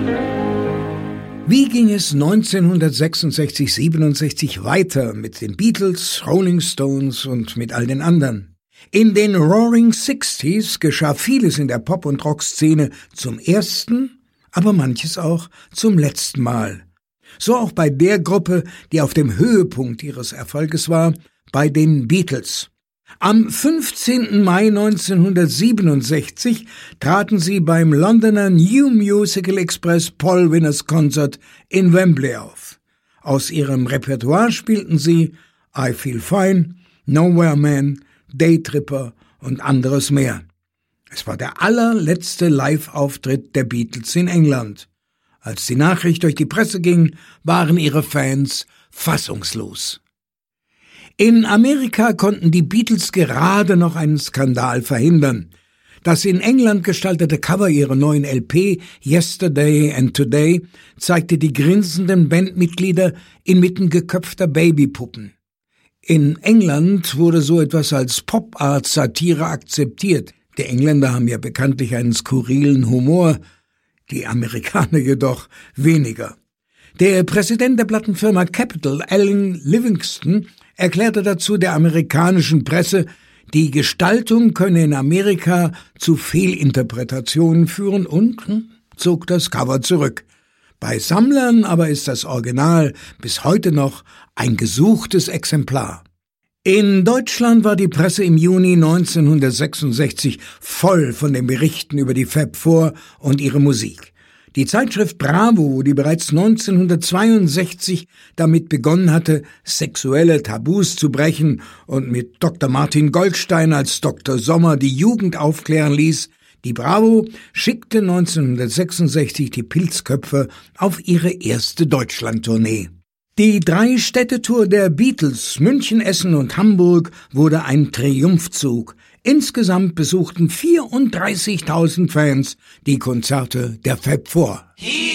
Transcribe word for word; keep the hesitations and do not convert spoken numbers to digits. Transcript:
Wie ging es neunzehnhundertsechsundsechzig siebenundsechzig weiter mit den Beatles, Rolling Stones und mit all den anderen? In den Roaring Sixties geschah vieles in der Pop- und Rockszene zum ersten, aber manches auch zum letzten Mal. So auch bei der Gruppe, die auf dem Höhepunkt ihres Erfolges war, bei den Beatles. Am fünfzehnten Mai neunzehnhundertsiebenundsechzig traten sie beim Londoner New Musical Express Paul Winners Concert in Wembley auf. Aus ihrem Repertoire spielten sie I Feel Fine, Nowhere Man, Daytripper und anderes mehr. Es war der allerletzte Live-Auftritt der Beatles in England. Als die Nachricht durch die Presse ging, waren ihre Fans fassungslos. In Amerika konnten die Beatles gerade noch einen Skandal verhindern. Das in England gestaltete Cover ihrer neuen L P Yesterday and Today zeigte die grinsenden Bandmitglieder inmitten geköpfter Babypuppen. In England wurde so etwas als Pop-Art-Satire akzeptiert. Die Engländer haben ja bekanntlich einen skurrilen Humor, die Amerikaner jedoch weniger. Der Präsident der Plattenfirma Capitol, Alan Livingston, erklärte dazu der amerikanischen Presse, die Gestaltung könne in Amerika zu Fehlinterpretationen führen und hm, zog das Cover zurück. Bei Sammlern aber ist das Original bis heute noch ein gesuchtes Exemplar. In Deutschland war die Presse im Juni neunzehnhundertsechsundsechzig voll von den Berichten über die Fab Four und ihre Musik. Die Zeitschrift Bravo, die bereits neunzehnhundertzweiundsechzig damit begonnen hatte, sexuelle Tabus zu brechen und mit Doktor Martin Goldstein als Doktor Sommer die Jugend aufklären ließ, die Bravo schickte neunzehnhundertsechsundsechzig die Pilzköpfe auf ihre erste Deutschlandtournee. Die Drei-Städte-Tour der Beatles, München, Essen und Hamburg, wurde ein Triumphzug. Insgesamt besuchten vierunddreißigtausend Fans die Konzerte der Fab Four.